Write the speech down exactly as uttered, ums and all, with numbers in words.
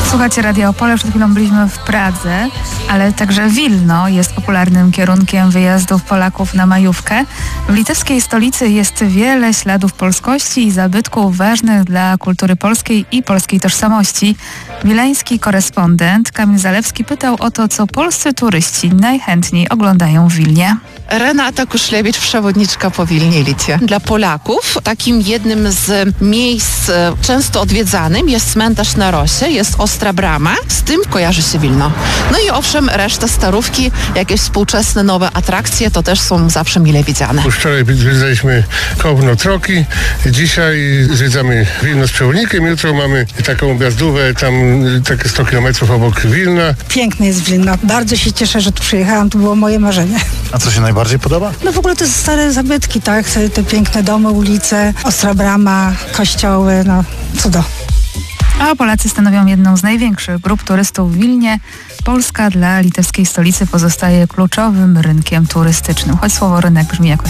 Słuchajcie Radia Opole, przed chwilą byliśmy w Pradze, ale także Wilno jest popularnym kierunkiem wyjazdów Polaków na majówkę. W litewskiej stolicy jest wiele śladów polskości i zabytków ważnych dla kultury polskiej i polskiej tożsamości. Wileński korespondent Kamil Zalewski pytał o to, co polscy turyści najchętniej oglądają w Wilnie. Renata Kuszlewicz, przewodniczka po Wilnie Licie. Dla Polaków takim jednym z miejsc często odwiedzanym jest cmentarz na Rosie, jest Ostra Brama, z tym kojarzy się Wilno. No i owszem, reszta Starówki, jakieś współczesne nowe atrakcje, to też są zawsze mile widziane. Wczoraj zwiedzaliśmy Kowno Troki, dzisiaj zwiedzamy Wilno z Przełonikiem, jutro mamy taką objazdówę, tam takie sto kilometrów obok Wilna. Piękne jest Wilno, bardzo się cieszę, że tu przyjechałam, to było moje marzenie. A co się najbardziej podoba? No w ogóle to są stare zabytki, tak? Te piękne domy, ulice, Ostra Brama, kościoły, no cudo. A Polacy stanowią jedną z największych grup turystów w Wilnie. Polska dla litewskiej stolicy pozostaje kluczowym rynkiem turystycznym. Choć słowo rynek brzmi jakoś